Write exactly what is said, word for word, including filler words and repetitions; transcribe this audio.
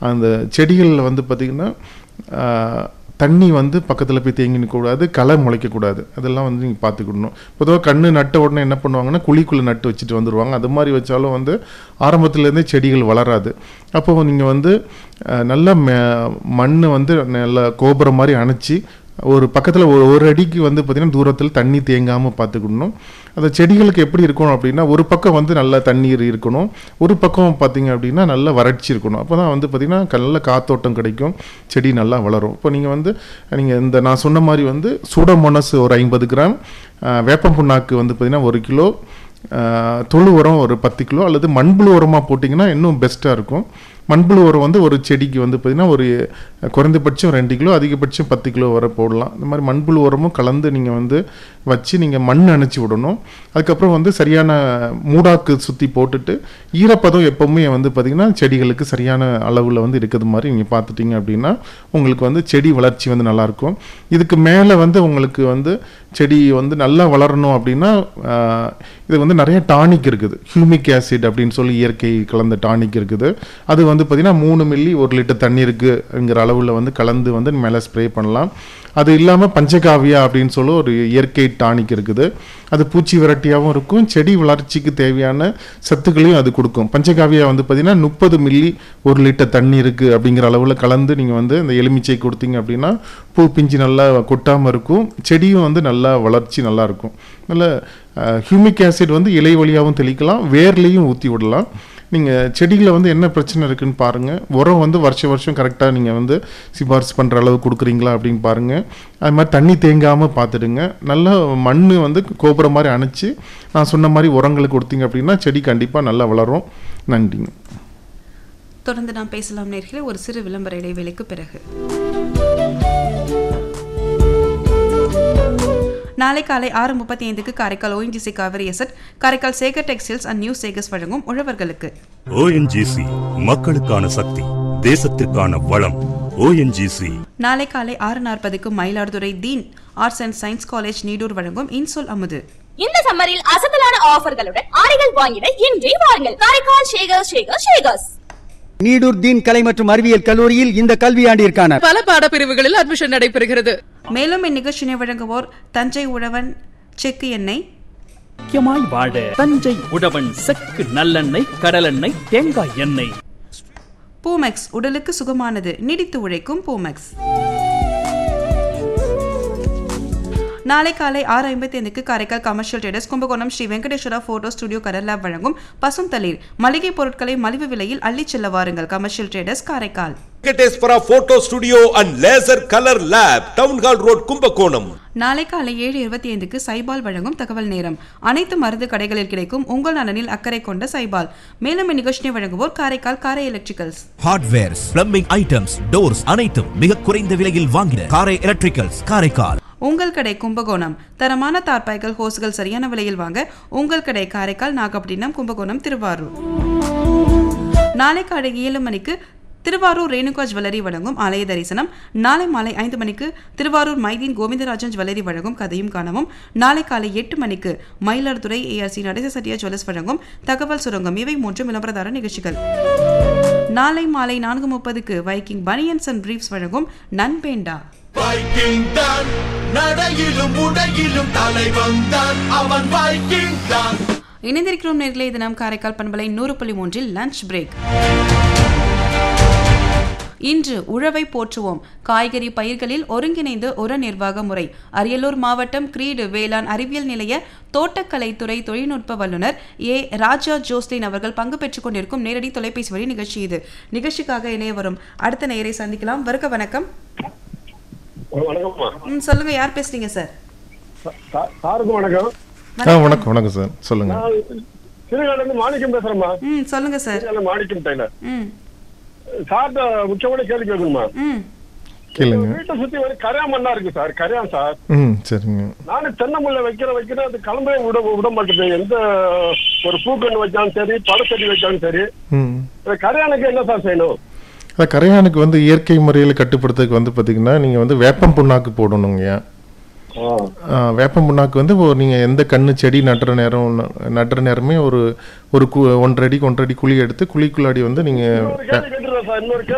அந்த செடிகளில் வந்து பார்த்திங்கன்னா தண்ணி வந்து பக்கத்தில் போய் தேங்கி நிற்கக்கூடாது, களை முளைக்கக்கூடாது. அதெல்லாம் வந்து நீங்கள் பார்த்துக்கிடணும். பொதுவாக கன்று நட்ட உடனே என்ன பண்ணுவாங்கன்னா குழிக்குள்ளே நட்டு வச்சுட்டு வந்துடுவாங்க. அது மாதிரி வச்சாலும் வந்து ஆரம்பத்துலேருந்தே செடிகள் வளராது. அப்போது நீங்கள் வந்து நல்ல மண் வந்து நல்ல கோபுரம் மாதிரி அணைச்சி ஒரு பக்கத்தில் ஒரு ஒரு அடிக்கு வந்து பார்த்திங்கன்னா தூரத்தில் தண்ணி தேங்காமல் பார்த்துக்கிடணும். அந்த செடிகளுக்கு எப்படி இருக்கணும் அப்படின்னா, ஒரு பக்கம் வந்து நல்ல தண்ணீர் இருக்கணும், ஒரு பக்கம் பார்த்திங்க அப்படின்னா நல்ல வறட்சி இருக்கணும். அப்போ தான் வந்து பார்த்திங்கன்னா நல்ல காத்தோட்டம் கிடைக்கும், செடி நல்லா வளரும். இப்போ நீங்கள் வந்து நீங்கள் இந்த நான் சொன்ன மாதிரி வந்து சூடோமோனாஸ் ஒரு ஐம்பது கிராம், வேப்பம் புண்ணாக்கு வந்து பார்த்திங்கன்னா ஒரு கிலோ, தொழு உரம் ஒரு பத்து கிலோ அல்லது மண்புழு உரமாக போட்டிங்கன்னா இன்னும் பெஸ்ட்டாக இருக்கும். மண்புழு உரம் வந்து ஒரு செடிக்கு வந்து பார்த்திங்கன்னா ஒரு குறைந்தபட்சம் ரெண்டு கிலோ அதிகபட்சம் பத்து கிலோ வரை போடலாம். இந்த மாதிரி மண்புழு உரமும் கலந்து நீங்கள் வந்து வச்சு நீங்கள் மண் அணைச்சி விடணும். அதுக்கப்புறம் வந்து சரியான மூடாக்கு சுற்றி போட்டுட்டு ஈரப்பதம் எப்போவுமே வந்து பார்த்திங்கன்னா செடிகளுக்கு சரியான அளவில் வந்து இருக்கிறது மாதிரி நீங்கள் பார்த்துட்டிங்க அப்படின்னா உங்களுக்கு வந்து செடி வளர்ச்சி வந்து நல்லாயிருக்கும். இதுக்கு மேலே வந்து உங்களுக்கு வந்து செடி வந்து நல்லா வளரணும் அப்படின்னா இது வந்து நிறைய டானிக் இருக்குது. ஹியூமிக் ஆசிட் அப்படின்னு சொல்லி இயற்கை கலந்த டானிக் இருக்குது. அது வந்து பார்த்திங்கன்னா மூணு மில்லி ஒரு லிட்டர் தண்ணீருக்குங்கிற அளவில் வந்து கலந்து வந்து மேலே ஸ்ப்ரே பண்ணலாம். அது இல்லாமல் பஞ்சகாவியா அப்படின்னு சொல்லி ஒரு இயற்கை டானிக் இருக்குது. அது பூச்சி விரட்டியாகவும் இருக்கும், செடி வளர்ச்சிக்கு தேவையான சத்துக்களையும் அது கொடுக்கும். பஞ்சகாவியா வந்து பார்த்திங்கன்னா முப்பது மில்லி ஒரு லிட்டர் தண்ணீருக்கு அப்படிங்கிற அளவில் கலந்து நீங்கள் வந்து இந்த எலுமிச்சை கொடுத்தீங்க அப்படின்னா பூ பிஞ்சு நல்லா கொட்டாமல் இருக்கும், செடியும் வந்து நல்லா வளர்ச்சி நல்லா இருக்கும். நல்ல ஹியூமிக் ஆசிட் வந்து இலை வழியாகவும் தெளிக்கலாம், வேர்லேயும் ஊற்றி விடலாம். நீங்கள் செடியில் வந்து என்ன பிரச்சனை இருக்குதுன்னு பாருங்கள். உரம் வந்து வருஷம் வருஷம் கரெக்டாக நீங்கள் வந்து சிபாரிசு பண்ணுற அளவு கொடுக்குறீங்களா அப்படின்னு பாருங்கள். அது மாதிரி தண்ணி தேங்காமல் பார்த்துடுங்க. நல்லா மண் வந்து கோபுரம் மாதிரி அணைச்சி நான் சொன்ன மாதிரி உரங்களுக்கு கொடுத்தீங்க அப்படின்னா செடி கண்டிப்பாக நல்லா வளரும். நன்றிங்க. தொடர்ந்து நாம் பேசலாம் நேர்களே, ஒரு சிறு விளம்பர இடைவேளைக்கு பிறகு. நாளை காலை ஆறு முப்பத்தி ஐந்துக்கு Karaikal ONGC Kaveri zed, Karaikal Sekar textiles and new Sekar's வழங்கும் உழவர்களுக்கு. ஓஎன்ஜிசி மக்களுக்கான சக்தி, தேசத்திற்கான வளம். ஓஎன்ஜிசி. நாளை காலை ஆறு நாற்பதுக்கு மயிலாடுதுறை தீன் arts and science college Needur வழங்கும் இன்சொல் அமுது. இந்த சம்மரில் அசத்தலான ஆஃபர்களுடன் ஆடைகள் வாங்கிட இன்றே வாருங்கள் காரைக்கால் ஷேகர் ஷேகர் ஷேகர்ஸ். நீடூர் தீன் கலை மற்றும் அறிவியல் கல்லூரியில் இந்த கல்வியாண்டிற்கான பல பாடப்பிரிவுகளில் அட்மிஷன் நடைபெறுகிறது. மேலும் இந்நிகழ்ச்சியை வழங்குவோர் தஞ்சை உழவன் செக்கு எண்ணெய். முக்கியமாய் வாழ தஞ்சை உழவன் செக்கு நல்லெண்ணெய், கடலெண்ணெய், தேங்காய் எண்ணெய். பூமெக்ஸ், உடலுக்கு சுகமானது, நீடித்து உழைக்கும் பூமெக்ஸ். நாளை காலை ஆறு ஐம்பத்தி ஐந்துக்கு Karaikal commercial traders Kumbakonam Sri Venkateswara photo studio colour lab வழங்கும் பசும் தளிர் மளிகை பொருட்களை மலிவு விலையில் அள்ளி செல்ல வாருங்கள். Commercial traders Karaikal. Venkateswara photo studio and laser colour lab, town hall road, Kumbakonam. நாளை காலை ஏழு இருபத்தி ஐந்துக்கு சைபால் வழங்கும் தகவல் நேரம். அனைத்து மருந்து கடைகளில் கிடைக்கும் உங்கள் நலனில் அக்கறை கொண்ட சைபால். மேலும் இந்நிகழ்ச்சியை வழங்குவோர் காரைக்கால் காரை electricals. Hardwares, plumbing items, doors அனைத்தும் மிக குறைந்த விலையில் வாங்கிட காரை எலக்ட்ரிக்கல்ஸ் காரைக்கால். உங்கள் கடை கும்பகோணம். தரமான தார்பாய்கள், ஹோஸ்கள் சரியான விலையில் வாங்க உங்கள் கடை காரைக்கால், நாகப்பட்டினம், கும்பகோணம், திருவாரூர். நாளை காலை ஏழு மணிக்கு திருவாரூர் ரேணுகா ஜுவல்லரி வழங்கும் ஆலய தரிசனம். நாளை மாலை ஐந்து மணிக்கு திருவாரூர் மைதீன் கோவிந்தராஜன் ஜுவல்லரி வழங்கும் கதையும் காணவும். நாளை காலை எட்டு மணிக்கு மயிலாடுதுறை ஏஆர்சி நடேச சட்டியா ஜுவல்லர்ஸ் வழங்கும் தகவல் சுரங்கம். இவை மூன்று விளம்பரதார நிகழ்ச்சிகள். நாளை மாலை நான்கு முப்பதுக்கு வைக்கிங் பனியன்ஸ் அண்ட் பிரீஃப்ஸ் வழங்கும் நன்பேண்டா. வைக்கிங் தான் நடையிலும் உடையிலும் தலைவன் தான், அவன் வைக்கிங் தான். இணைந்திருக்கிறோம் நேர்களே, இது நம் காரைக்கால் பண்பலை நூறு புள்ளி மூன்றில் லஞ்ச் பிரேக். இன்று உழவை போற்றுவோம், காய்கறி பயிர்களில் ஒருங்கிணைந்த உர நிர்வாக முறை. அரியலூர் மாவட்டம் கிரீடு வேளாண் அறிவியல் நிலைய தோட்டக்கலைத்துறை தொழில்நுட்ப வல்லுநர் ஏ ராஜா ஜோஸ்லின் அவர்கள் பங்கு பெற்றுக் கொண்டிருக்கும் நேரடி தொலைபேசி வழி நிகழ்ச்சி இது. நிகழ்ச்சிக்காக இணைய வரும் அடுத்த நேயரை சந்திக்கலாம். வருக வணக்கம். ம் சொல்லுங்க, யார் பேசுறீங்க சார்? சாருக்கு வணக்கம். வணக்கம் வணக்கம் சார், சொல்லுங்க. திருநெல்வேலியிலிருந்து மாணிக்கம் பேசுறேம்மா. ம் சொல்லுங்க சார். மாணிக்கம் டெய்லர். ம் சார்ட்ட முக்கியமான கேள்வி கேட்கணுமா? ம் கேளுங்க. வீட்டை சுத்தி ஒரு கரையா மண்ணா இருக்கு சார், கரையான் சார். ம் சரிங்க. நானும் தென்னை முல்லை வைக்கிற வைக்கிறேன், அது கிளம்பவே விட விட மாட்டேது. எந்த ஒரு பூக்கன்று வச்சாலும் சரி, பழச்செடி வச்சாலும் சரி, கரையானுக்கு என்ன சார் செய்யணும்? அதான் கரையானுக்கு வந்து இயற்கை முறையில் கட்டுப்படுத்துறதுக்கு வந்து பார்த்தீங்கன்னா நீங்கள் வந்து வேப்பம் புண்ணாக்கு போடணுங்கய்யா. வேப்பம் புண்ணாக்கு வந்து நீங்கள் எந்த கன்று செடி நட்டுற நேரம் நட்டுற நேரமே ஒரு ஒரு ஒன்றரை அடி ஒன்றரை அடி குழி எடுத்து குழிக்குள்ளாடி வந்து நீங்கள்